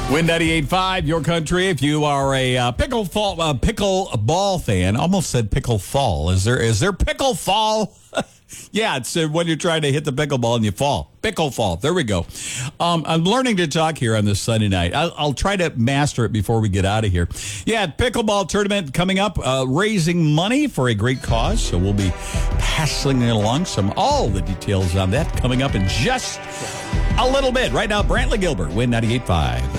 Win 98.5, your country. If you are a pickleball fan, almost said pickle fall. Is there pickle fall? Yeah, it's when you're trying to hit the pickleball and you fall. Pickle fall. There we go. I'm learning to talk here on this Sunday night. I'll try to master it before we get out of here. Yeah, pickleball tournament coming up, raising money for a great cause. So we'll be passing along all the details on that coming up in just a little bit. Right now, Brantley Gilbert, Win 98.5.